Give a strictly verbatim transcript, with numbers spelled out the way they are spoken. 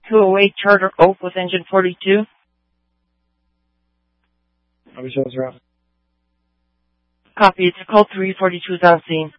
two oh eight Charter Oak with engine forty-two. How many shows are out? Copy. It's a code three forty-two South Scene.